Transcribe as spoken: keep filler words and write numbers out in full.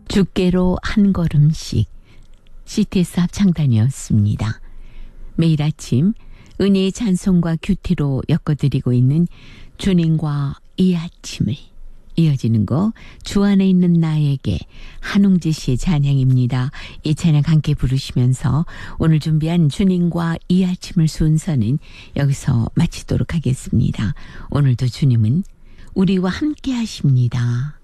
주께로 한 걸음씩 씨티에스 합창단이었습니다. 매일 아침 은혜의 찬송과 큐티로 엮어드리고 있는 주님과 이 아침을, 이어지는 거 주 안에 있는 나에게, 한웅재 씨의 찬양입니다. 이 찬양 함께 부르시면서 오늘 준비한 주님과 이 아침을 순서는 여기서 마치도록 하겠습니다. 오늘도 주님은 우리와 함께 하십니다.